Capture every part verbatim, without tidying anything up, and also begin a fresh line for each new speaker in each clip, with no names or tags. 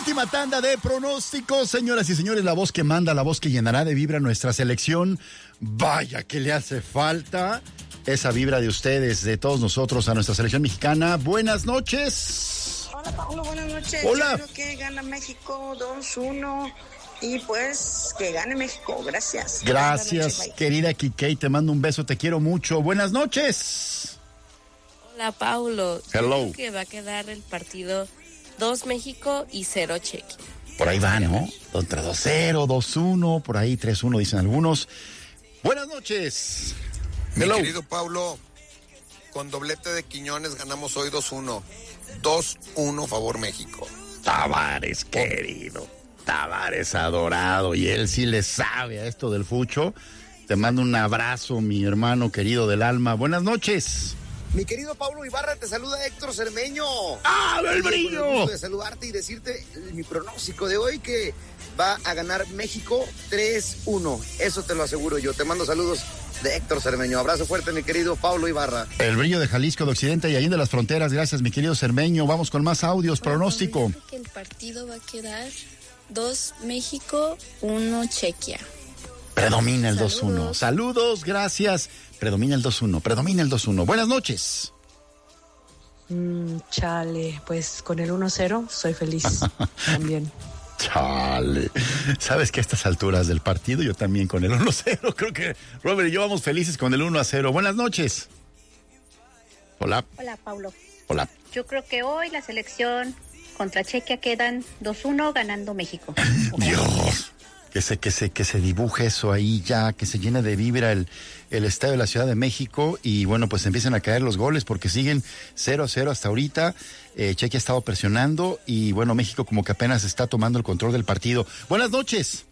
Última tanda de pronósticos, señoras y señores, la voz que manda, la voz que llenará de vibra nuestra selección. Vaya que le hace falta esa vibra de ustedes, de todos nosotros, a nuestra selección mexicana. Buenas noches.
Hola, Pablo, buenas noches.
Hola.
Yo creo que gana México dos uno y pues que gane México. Gracias.
Gracias,
noches,
querida Kikei, te mando un beso, te quiero mucho. Buenas noches.
Hola, Paulo.
Hello.
Yo creo que va a quedar el partido dos México y cero Chequia.
Por ahí va, ¿no? Entre dos cero, dos uno, por ahí tres uno dicen algunos. Buenas noches.
Mi
Hello.
querido Paulo, con doblete de Quiñones ganamos hoy dos uno. dos uno favor México.
Tavares, querido. Tavares adorado. Y él sí le sabe a esto del fucho. Te mando un abrazo, mi hermano querido del alma. Buenas noches.
Mi querido Pablo Ibarra, te saluda Héctor Cermeño.
¡Ah, el brillo!
Con el gusto de saludarte y decirte mi pronóstico de hoy, que va a ganar México tres uno. Eso te lo aseguro yo. Te mando saludos de Héctor Cermeño. Abrazo fuerte, mi querido Pablo Ibarra.
El brillo de Jalisco, de Occidente y Allende las Fronteras. Gracias, mi querido Cermeño. Vamos con más audios. Pronóstico.
Yo creo que el partido va a quedar dos México, uno Chequia.
Predomina el dos uno. Saludos, gracias. Predomina el dos uno. Predomina el dos uno. Buenas noches.
Mm, chale, pues con el uno cero soy feliz también.
Chale. Sabes que a estas alturas del partido yo también con el uno cero. Creo que Robert y yo vamos felices con el uno a cero. Buenas noches. Hola.
Hola, Paulo.
Hola.
Yo creo que hoy la selección contra Chequia quedan dos uno ganando México.
Dios. Que se, que se, que se dibuje eso ahí ya, que se llene de vibra el, el estadio de la Ciudad de México y bueno, pues empiezan a caer los goles porque siguen cero a cero hasta ahorita. Eh, Chequia ha estado presionando y bueno, México como que apenas está tomando el control del partido. Buenas noches.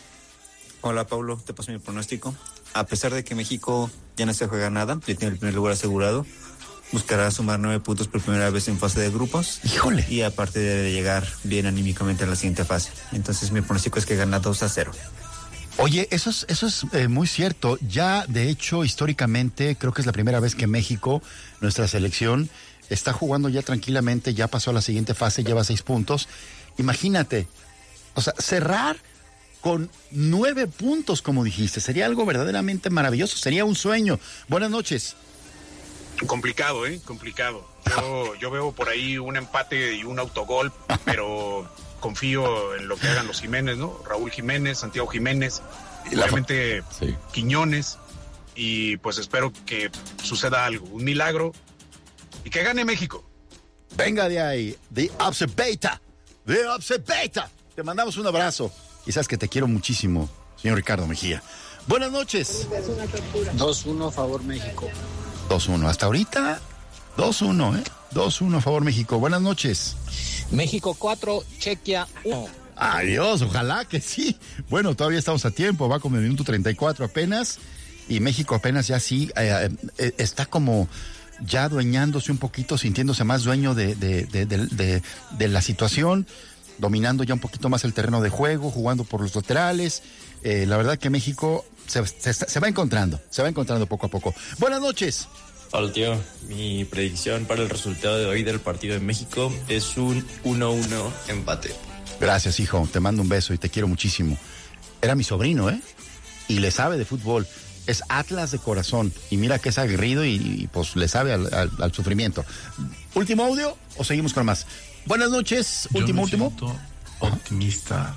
Hola, Pablo, te paso mi pronóstico. A pesar de que México ya no se juega nada, ya tiene el primer lugar asegurado, buscará sumar nueve puntos por primera vez en fase de grupos.
Híjole.
Y aparte de llegar bien anímicamente a la siguiente fase. Entonces mi pronóstico es que gana dos a cero.
Oye, eso es, eso es eh, muy cierto. Ya, de hecho, históricamente, creo que es la primera vez que México, nuestra selección, está jugando ya tranquilamente, ya pasó a la siguiente fase, lleva seis puntos. Imagínate, o sea, cerrar con nueve puntos, como dijiste, sería algo verdaderamente maravilloso, sería un sueño. Buenas noches.
Complicado, ¿eh? Complicado. Yo, yo veo por ahí un empate y un autogol, pero confío en lo que hagan los Jiménez, ¿no? Raúl Jiménez, Santiago Jiménez, obviamente sí. Quiñones, y pues espero que suceda algo, un milagro, y que gane México.
Venga de ahí, The Observata, The Observata. Te mandamos un abrazo, y sabes que te quiero muchísimo, señor Ricardo Mejía. Buenas noches.
dos uno favor México.
dos uno, hasta ahorita dos uno, ¿eh? dos uno a favor México. Buenas noches.
México cuatro, Chequia uno.
Adiós, ojalá que sí. Bueno, todavía estamos a tiempo, va como el minuto treinta y cuatro apenas, y México apenas ya sí, eh, eh, está como ya adueñándose un poquito, sintiéndose más dueño de, de, de, de, de, de la situación, dominando ya un poquito más el terreno de juego, jugando por los laterales. Eh, la verdad que México se, se, se va encontrando, se va encontrando poco a poco. Buenas noches.
Hola, tío. Mi predicción para el resultado de hoy del partido de México es un uno uno empate.
Gracias, hijo. Te mando un beso y te quiero muchísimo. Era mi sobrino, ¿eh? Y le sabe de fútbol. Es Atlas de corazón. Y mira que es aguerrido y, y pues le sabe al, al, al sufrimiento. ¿Último audio o seguimos con más? Buenas noches.
Yo
Último,
me
último.
siento optimista.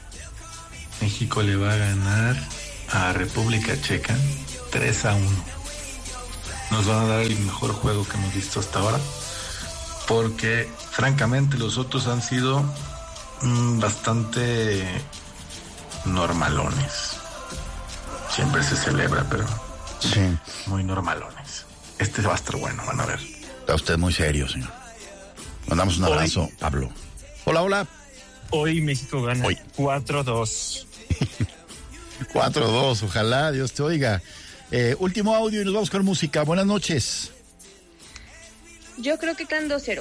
México le va a ganar a República Checa tres a uno. Nos van a dar el mejor juego que hemos visto hasta ahora, porque francamente los otros han sido mmm, bastante normalones. Siempre se celebra, pero
sí,
muy normalones. Este va a estar bueno, van a ver.
Está usted muy serio, señor. Mandamos un abrazo, hoy, Pablo. Hola, hola.
Hoy México gana hoy. cuatro dos.
cuatro dos, ojalá Dios te oiga. Eh, último audio y nos vamos con música. Buenas noches.
Yo creo que quedan dos cero.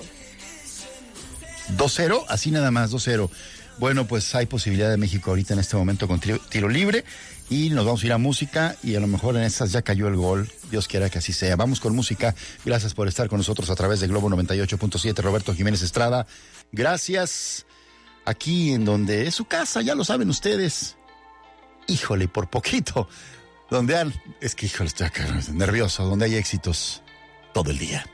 dos cero, así nada más, dos cero. Bueno, pues hay posibilidad de México ahorita en este momento con tiro, tiro libre y nos vamos a ir a música y a lo mejor en estas ya cayó el gol. Dios quiera que así sea. Vamos con música. Gracias por estar con nosotros a través de Globo noventa y ocho punto siete. Roberto Jiménez Estrada. Gracias. aquí en donde es su casa, ya lo saben ustedes. Híjole, por poquito. Donde han, es que híjole, estoy acá nervioso, donde hay éxitos todo el día.